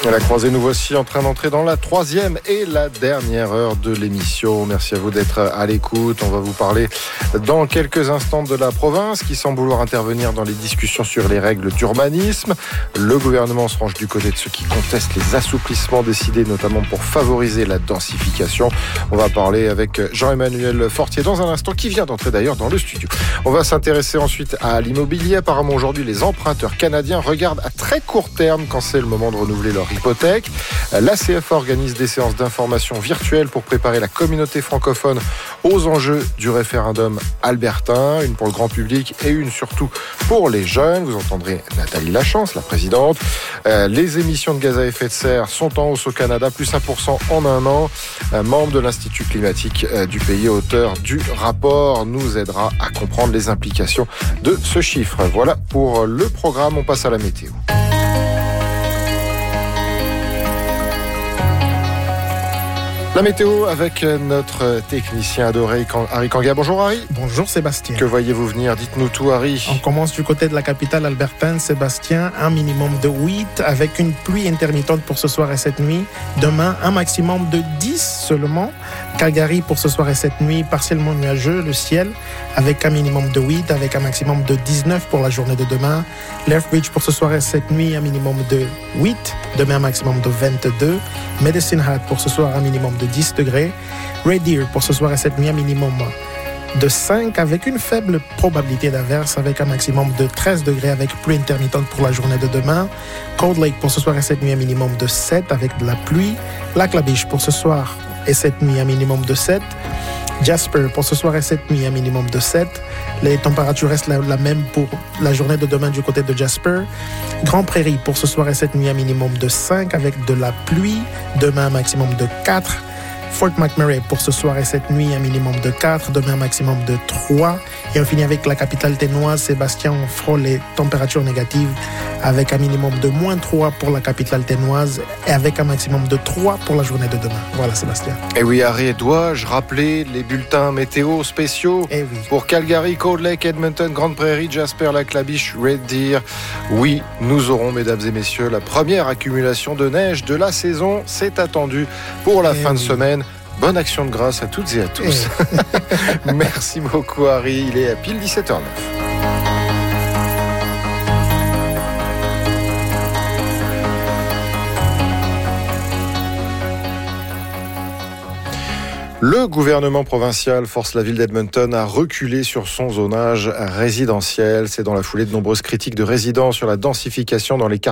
À la croisée, nous voici en train d'entrer dans la troisième et la dernière heure de l'émission. Merci à vous d'être à l'écoute. On va vous parler dans quelques instants de la province qui semble vouloir intervenir dans les discussions sur les règles d'urbanisme. Le gouvernement se range du côté de ceux qui contestent les assouplissements décidés, notamment pour favoriser la densification. On va parler avec Jean-Emmanuel Fortier dans un instant, qui vient d'entrer d'ailleurs dans le studio. On va s'intéresser ensuite à l'immobilier. Apparemment aujourd'hui, les emprunteurs canadiens regardent à très court terme quand c'est le moment de renouveler leur hypothèque. La CFA organise des séances d'information virtuelles pour préparer la communauté francophone aux enjeux du référendum albertain, une pour le grand public et une surtout pour les jeunes. Vous entendrez Nathalie Lachance, la présidente. Les émissions de gaz à effet de serre sont en hausse au Canada, plus 1% en un an. Membre de l'Institut climatique du pays, auteur du rapport, nous aidera à comprendre les implications de ce chiffre. Voilà pour le programme, on passe à la météo. La météo avec notre technicien adoré, Harry Kanga. Bonjour Harry. Bonjour Sébastien. Que voyez-vous venir? Dites-nous tout Harry. On commence du côté de la capitale albertaine, Sébastien, un minimum de 8 avec une pluie intermittente pour ce soir et cette nuit. Demain, un maximum de 10 seulement. Calgary pour ce soir et cette nuit, partiellement nuageux, le ciel, avec un minimum de 8, avec un maximum de 19 pour la journée de demain. Lethbridge pour ce soir et cette nuit, un minimum de 8, demain un maximum de 22. Medicine Hat pour ce soir, un minimum de 10 degrés. Red Deer pour ce soir et cette nuit, un minimum de 5 avec une faible probabilité d'averse, avec un maximum de 13 degrés avec pluie intermittente pour la journée de demain. Cold Lake pour ce soir et cette nuit, un minimum de 7 avec de la pluie. Lac La Biche pour ce soir et cette nuit, un minimum de 7. Jasper pour ce soir et cette nuit, un minimum de 7. Les températures restent la même pour la journée de demain du côté de Jasper. Grand Prairie pour ce soir et cette nuit, un minimum de 5 avec de la pluie. Demain, un maximum de 4. Fort McMurray pour ce soir et cette nuit, un minimum de 4, demain un maximum de 3. Et on finit avec la capitale ténoise, Sébastien, on frôle les températures négatives avec un minimum de moins 3 pour la capitale ténoise et avec un maximum de 3 pour la journée de demain. Voilà Sébastien. Et oui Harry, dois-je rappeler les bulletins météo spéciaux pour Calgary, Cold Lake, Edmonton, Grande Prairie, Jasper, Lac La Biche, Red Deer. Oui, nous aurons, mesdames et messieurs, la première accumulation de neige de la saison. C'est attendu pour la fin de semaine. Bonne action de grâce à toutes et à tous. Merci beaucoup Harry, il est à pile 17h09. Le gouvernement provincial force la ville d'Edmonton à reculer sur son zonage résidentiel. C'est dans la foulée de nombreuses critiques de résidents sur la densification dans les quartiers